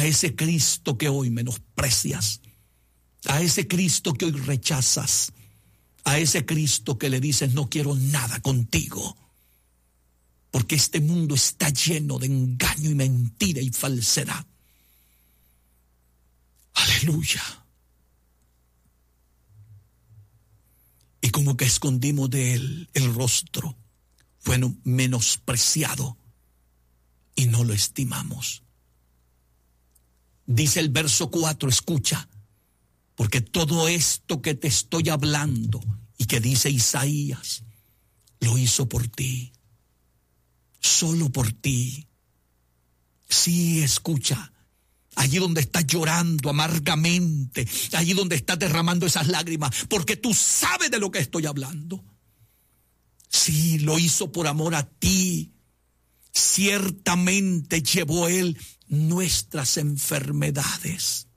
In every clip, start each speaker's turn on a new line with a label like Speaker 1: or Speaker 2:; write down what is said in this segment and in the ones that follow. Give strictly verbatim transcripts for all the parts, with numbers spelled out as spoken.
Speaker 1: ese Cristo que hoy menosprecias, a ese Cristo que hoy rechazas, a ese Cristo que le dices no quiero nada contigo, porque este mundo está lleno de engaño y mentira y falsedad. Aleluya. Y como que escondimos de él el rostro, fue menospreciado y no lo estimamos. Dice el verso cuatro, escucha, porque todo esto que te estoy hablando y que dice Isaías, lo hizo por ti, solo por ti. Sí, escucha, allí donde estás llorando amargamente, allí donde estás derramando esas lágrimas, porque tú sabes de lo que estoy hablando. Sí, lo hizo por amor a ti. Ciertamente llevó él nuestras enfermedades.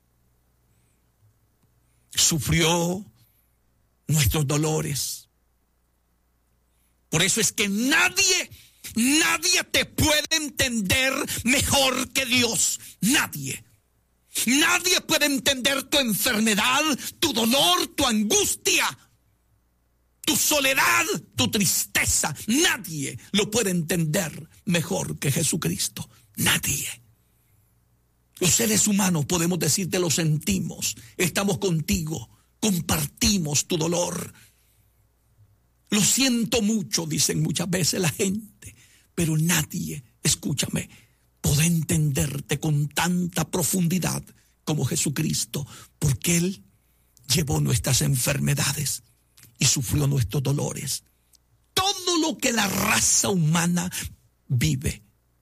Speaker 1: Sufrió nuestros dolores. Por eso es que nadie, nadie te puede entender mejor que Dios. Nadie. Nadie puede entender tu enfermedad, tu dolor, tu angustia, tu soledad, tu tristeza. Nadie lo puede entender mejor que Jesucristo. Nadie. Los seres humanos podemos decirte lo sentimos, estamos contigo, compartimos tu dolor. Lo siento mucho, dicen muchas veces la gente, pero nadie, escúchame, puede entenderte con tanta profundidad como Jesucristo, porque Él llevó nuestras enfermedades y sufrió nuestros dolores. Todo lo que la raza humana vive,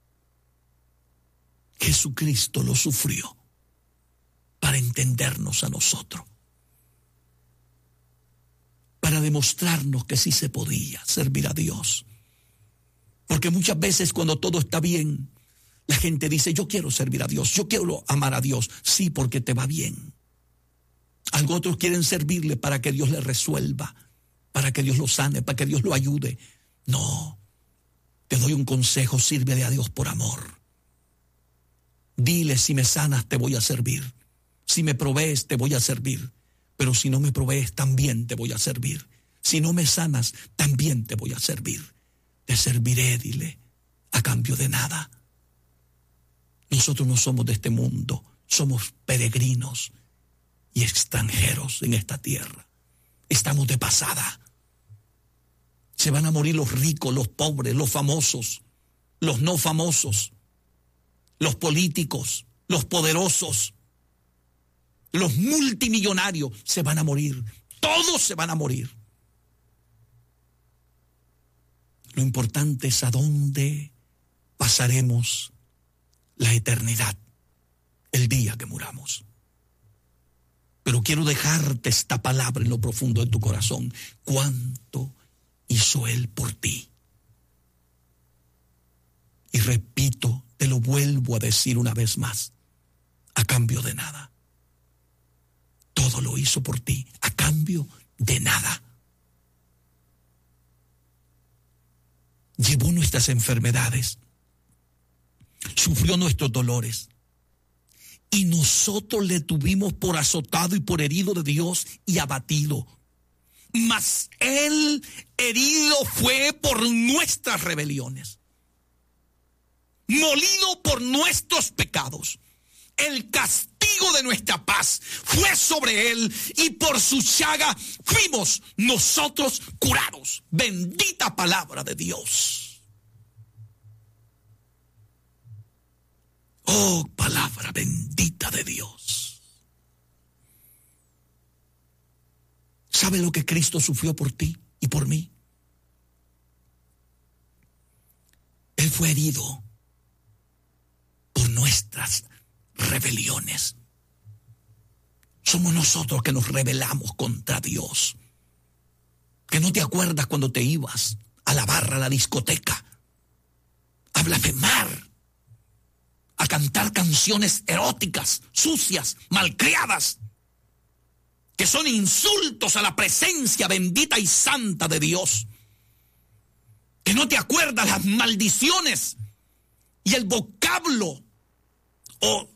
Speaker 1: Jesucristo lo sufrió para entendernos a nosotros, para demostrarnos que sí se podía servir a Dios. Porque muchas veces cuando todo está bien, la gente dice, yo quiero servir a Dios, yo quiero amar a Dios. Sí, porque te va bien. Algunos otros quieren servirle para que Dios le resuelva, para que Dios lo sane, para que Dios lo ayude. No, te doy un consejo, sírvele a Dios por amor. Dile, si me sanas te voy a servir, si me provees te voy a servir, pero si no me provees también te voy a servir, si no me sanas también te voy a servir. Te serviré, dile, a cambio de nada. Nosotros no somos de este mundo, somos peregrinos y extranjeros en esta tierra. Estamos de pasada. Se van a morir los ricos, los pobres, los famosos, los no famosos, los políticos, los poderosos, los multimillonarios se van a morir. Todos se van a morir. Lo importante es a dónde pasaremos la eternidad, el día que muramos. Pero quiero dejarte esta palabra en lo profundo de tu corazón. ¿Cuánto hizo Él por ti? Y repito, te lo vuelvo a decir una vez más, a cambio de nada. Todo lo hizo por ti, a cambio de nada. Llevó nuestras enfermedades, sufrió nuestros dolores, y nosotros le tuvimos por azotado y por herido de Dios y abatido. Mas Él herido fue por nuestras rebeliones, molido por nuestros pecados. El castigo de nuestra paz fue sobre Él, y por su llaga fuimos nosotros curados. Bendita palabra de Dios. Oh, palabra bendita de Dios. ¿Sabe lo que Cristo sufrió por ti y por mí? Él fue herido por nuestras rebeliones. Somos nosotros que nos rebelamos contra Dios. Que no te acuerdas cuando te ibas a la barra, a la discoteca, a blasfemar, a cantar canciones eróticas, sucias, malcriadas, que son insultos a la presencia bendita y santa de Dios. Que no te acuerdas las maldiciones y el vocablo o